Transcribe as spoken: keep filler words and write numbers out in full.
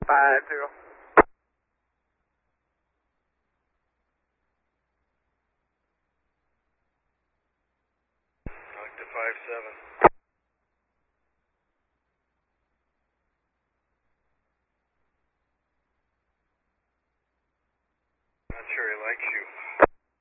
Five zero. Knock to five seven. Not sure he likes you.